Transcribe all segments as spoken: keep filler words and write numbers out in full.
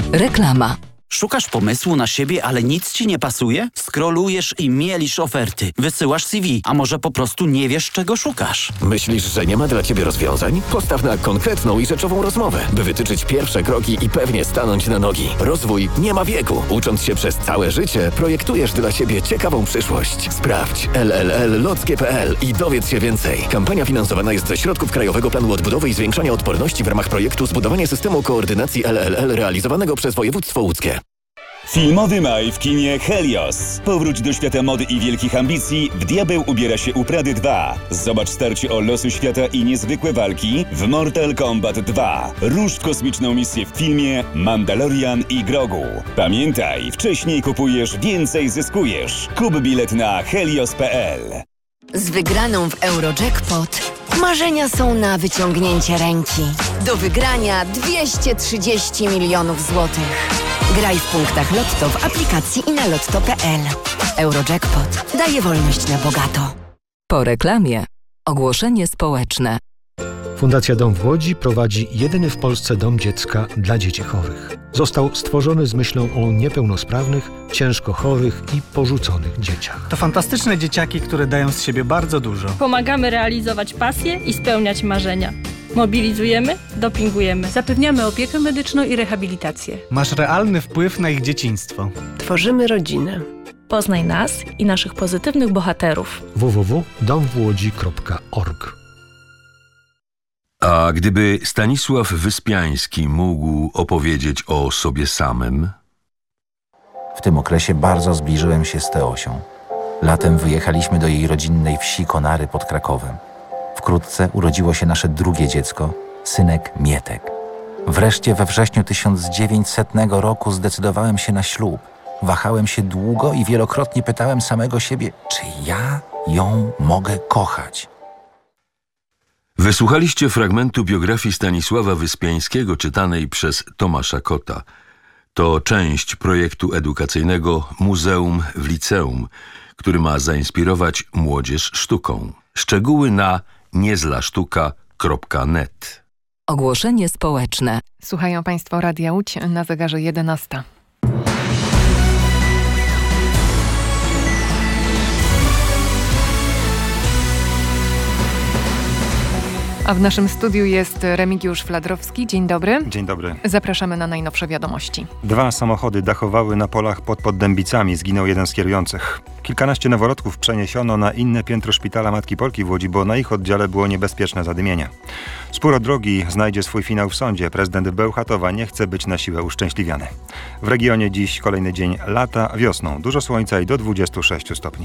Reklama. Szukasz pomysłu na siebie, ale nic ci nie pasuje? Scrollujesz i mielisz oferty. Wysyłasz C V, a może po prostu nie wiesz, czego szukasz? Myślisz, że nie ma dla ciebie rozwiązań? Postaw na konkretną i rzeczową rozmowę, by wytyczyć pierwsze kroki i pewnie stanąć na nogi. Rozwój nie ma wieku. Ucząc się przez całe życie, projektujesz dla siebie ciekawą przyszłość. Sprawdź l l l lockie kropka p l i dowiedz się więcej. Kampania finansowana jest ze środków Krajowego Planu Odbudowy i Zwiększania Odporności w ramach projektu Zbudowanie systemu koordynacji L L L realizowanego przez województwo łódzkie. Filmowy maj w kinie Helios. Powróć do świata mody i wielkich ambicji w Diabeł ubiera się u Prady dwa. Zobacz starcie o losy świata i niezwykłe walki w Mortal Kombat dwa. Rusz w kosmiczną misję w filmie Mandalorian i Grogu. Pamiętaj, wcześniej kupujesz, więcej zyskujesz. Kup bilet na helios kropka p l. Z wygraną w Eurojackpot marzenia są na wyciągnięcie ręki. Do wygrania dwieście trzydzieści milionów złotych. Graj w punktach Lotto w aplikacji i na lotto kropka p l. Eurojackpot daje wolność na bogato. Po reklamie ogłoszenie społeczne. Fundacja Dom w Łodzi prowadzi jedyny w Polsce dom dziecka dla dzieci chorych. Został stworzony z myślą o niepełnosprawnych, ciężko chorych i porzuconych dzieciach. To fantastyczne dzieciaki, które dają z siebie bardzo dużo. Pomagamy realizować pasje i spełniać marzenia. Mobilizujemy, dopingujemy. Zapewniamy opiekę medyczną i rehabilitację. Masz realny wpływ na ich dzieciństwo. Tworzymy rodzinę. Poznaj nas i naszych pozytywnych bohaterów. w w w kropka dom w łodzi kropka org. A gdyby Stanisław Wyspiański mógł opowiedzieć o sobie samym? W tym okresie bardzo zbliżyłem się z Teosią. Latem wyjechaliśmy do jej rodzinnej wsi Konary pod Krakowem. Wkrótce urodziło się nasze drugie dziecko, synek Mietek. Wreszcie we wrześniu tysiąc dziewięćsetnego roku zdecydowałem się na ślub. Wahałem się długo i wielokrotnie pytałem samego siebie, czy ja ją mogę kochać. Wysłuchaliście fragmentu biografii Stanisława Wyspiańskiego czytanej przez Tomasza Kota. To część projektu edukacyjnego Muzeum w Liceum, który ma zainspirować młodzież sztuką. Szczegóły na niezlasztuka kropka net. Ogłoszenie społeczne. Słuchają Państwo Radia Łódź, na zegarze jedenasta. A w naszym studiu jest Remigiusz Fladrowski. Dzień dobry. Dzień dobry. Zapraszamy na najnowsze wiadomości. Dwa samochody dachowały na polach pod Poddębicami. Zginął jeden z kierujących. Kilkanaście noworodków przeniesiono na inne piętro szpitala Matki Polki w Łodzi, bo na ich oddziale było niebezpieczne zadymienie. Spór o drogi znajdzie swój finał w sądzie. Prezydent Bełchatowa nie chce być na siłę uszczęśliwiany. W regionie dziś kolejny dzień lata, wiosną. Dużo słońca i do dwudziestu sześciu stopni.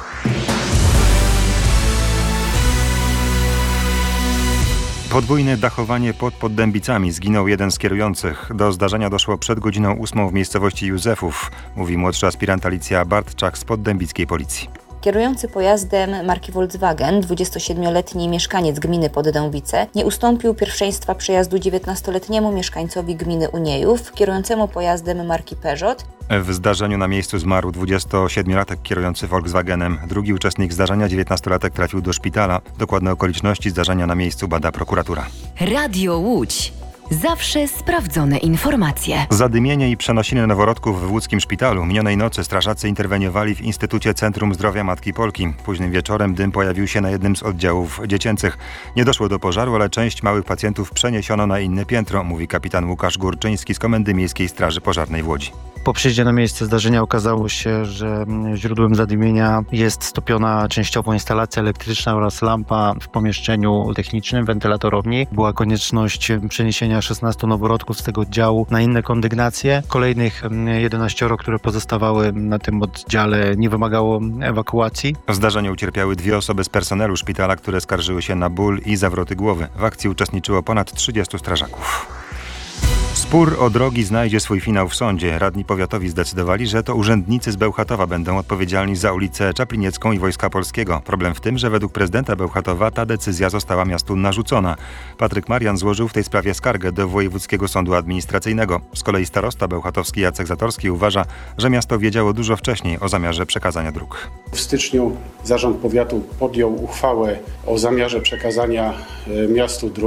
Podwójne dachowanie pod Poddębicami. Zginął jeden z kierujących. Do zdarzenia doszło przed godziną ósmą w miejscowości Józefów, mówi młodszy aspirant Alicja Bartczak z poddębickiej policji. Kierujący pojazdem marki Volkswagen, dwudziestosiedmioletni mieszkaniec gminy Poddębice, nie ustąpił pierwszeństwa przejazdu dziewiętnastoletniemu mieszkańcowi gminy Uniejów, kierującemu pojazdem marki Peugeot. W zdarzeniu na miejscu zmarł dwudziestosiedmiolatek kierujący Volkswagenem. Drugi uczestnik zdarzenia, dziewiętnastolatek, trafił do szpitala. Dokładne okoliczności zdarzenia na miejscu bada prokuratura. Radio Łódź. Zawsze sprawdzone informacje. Zadymienie i przenosiny noworodków w łódzkim szpitalu. Minionej nocy strażacy interweniowali w Instytucie Centrum Zdrowia Matki Polki. Późnym wieczorem dym pojawił się na jednym z oddziałów dziecięcych. Nie doszło do pożaru, ale część małych pacjentów przeniesiono na inne piętro, mówi kapitan Łukasz Górczyński z Komendy Miejskiej Straży Pożarnej w Łodzi. Po przyjeździe na miejsce zdarzenia okazało się, że źródłem zadymienia jest stopiona częściowo instalacja elektryczna oraz lampa w pomieszczeniu technicznym, wentylatorowni. Była konieczność przeniesienia szesnastu noworodków z tego oddziału na inne kondygnacje. Kolejnych jedenaścioro, które pozostawały na tym oddziale, nie wymagało ewakuacji. W zdarzeniu ucierpiały dwie osoby z personelu szpitala, które skarżyły się na ból i zawroty głowy. W akcji uczestniczyło ponad trzydziestu strażaków. Spór o drogi znajdzie swój finał w sądzie. Radni powiatowi zdecydowali, że to urzędnicy z Bełchatowa będą odpowiedzialni za ulicę Czapliniecką i Wojska Polskiego. Problem w tym, że według prezydenta Bełchatowa ta decyzja została miastu narzucona. Patryk Marian złożył w tej sprawie skargę do Wojewódzkiego Sądu Administracyjnego. Z kolei starosta bełchatowski Jacek Zatorski uważa, że miasto wiedziało dużo wcześniej o zamiarze przekazania dróg. W styczniu zarząd powiatu podjął uchwałę o zamiarze przekazania miastu dróg.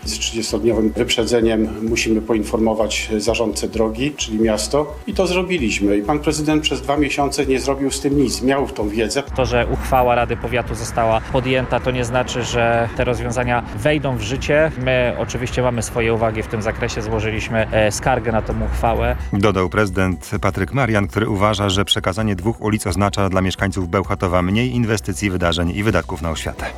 Z trzydziestodniowym wyprzedzeniem musimy poinformować zarządcę drogi, czyli miasto, i to zrobiliśmy. I pan prezydent przez dwa miesiące nie zrobił z tym nic, miał tą wiedzę. To, że uchwała Rady Powiatu została podjęta, to nie znaczy, że te rozwiązania wejdą w życie. My oczywiście mamy swoje uwagi w tym zakresie, złożyliśmy skargę na tą uchwałę. Dodał prezydent Patryk Marian, który uważa, że przekazanie dwóch ulic oznacza dla mieszkańców Bełchatowa mniej inwestycji, wydarzeń i wydatków na oświatę.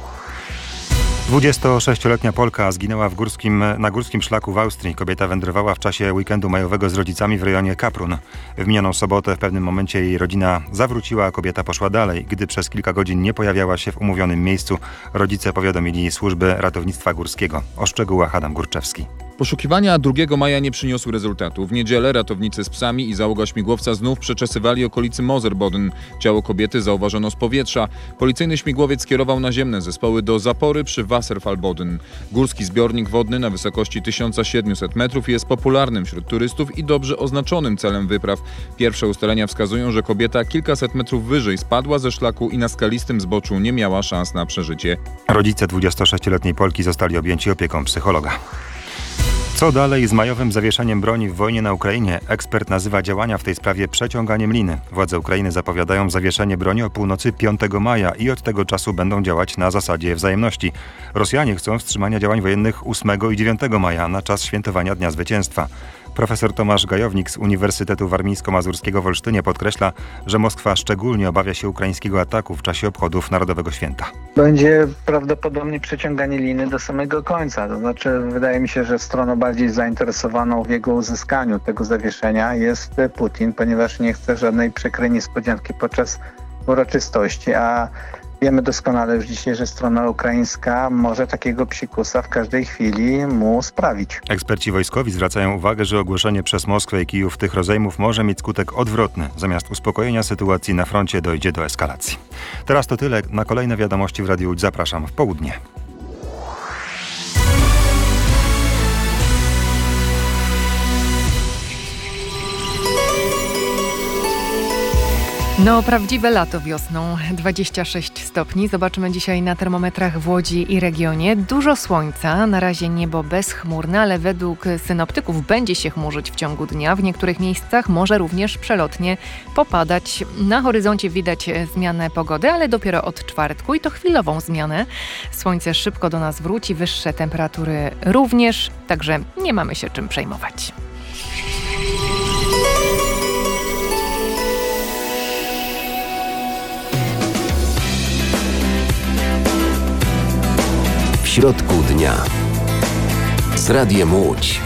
dwudziestosześcioletnia Polka zginęła w górskim, na górskim szlaku w Austrii. Kobieta wędrowała w czasie weekendu majowego z rodzicami w rejonie Kaprun. W minioną sobotę w pewnym momencie jej rodzina zawróciła, a kobieta poszła dalej. Gdy przez kilka godzin nie pojawiała się w umówionym miejscu, rodzice powiadomili służby ratownictwa górskiego. O szczegółach Adam Górczewski. Poszukiwania drugiego maja nie przyniosły rezultatu. W niedzielę ratownicy z psami i załoga śmigłowca znów przeczesywali okolicy Moserboden. Ciało kobiety zauważono z powietrza. Policyjny śmigłowiec skierował naziemne zespoły do zapory przy Wasserfallboden. Górski zbiornik wodny na wysokości tysiąc siedemset metrów jest popularnym wśród turystów i dobrze oznaczonym celem wypraw. Pierwsze ustalenia wskazują, że kobieta kilkaset metrów wyżej spadła ze szlaku i na skalistym zboczu nie miała szans na przeżycie. Rodzice dwudziestosześcioletniej Polki zostali objęci opieką psychologa. Co dalej z majowym zawieszeniem broni w wojnie na Ukrainie? Ekspert nazywa działania w tej sprawie przeciąganiem liny. Władze Ukrainy zapowiadają zawieszenie broni o północy piątego maja i od tego czasu będą działać na zasadzie wzajemności. Rosjanie chcą wstrzymania działań wojennych ósmego i dziewiątego maja na czas świętowania Dnia Zwycięstwa. Profesor Tomasz Gajownik z Uniwersytetu Warmińsko-Mazurskiego w Olsztynie podkreśla, że Moskwa szczególnie obawia się ukraińskiego ataku w czasie obchodów Narodowego Święta. Będzie prawdopodobnie przeciąganie liny do samego końca. To znaczy, wydaje mi się, że stroną bardziej zainteresowaną w jego uzyskaniu tego zawieszenia jest Putin, ponieważ nie chce żadnej przykrej niespodzianki podczas uroczystości, a wiemy doskonale już dzisiaj, że strona ukraińska może takiego psikusa w każdej chwili mu sprawić. Eksperci wojskowi zwracają uwagę, że ogłoszenie przez Moskwę i Kijów tych rozejmów może mieć skutek odwrotny. Zamiast uspokojenia sytuacji na froncie dojdzie do eskalacji. Teraz to tyle. Na kolejne wiadomości w Radiu Łódź zapraszam w południe. No, prawdziwe lato wiosną, dwadzieścia sześć stopni. Zobaczymy dzisiaj na termometrach w Łodzi i regionie. Dużo słońca, na razie niebo bezchmurne, ale według synoptyków będzie się chmurzyć w ciągu dnia. W niektórych miejscach może również przelotnie popadać. Na horyzoncie widać zmianę pogody, ale dopiero od czwartku i to chwilową zmianę. Słońce szybko do nas wróci, wyższe temperatury również, także nie mamy się czym przejmować. W środku dnia z Radiem Łódź.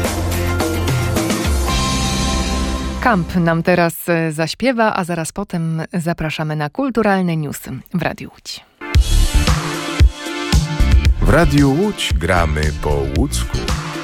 Kamp nam teraz zaśpiewa, a zaraz potem zapraszamy na kulturalne newsy w Radiu Łódź. W Radiu Łódź gramy po łódzku.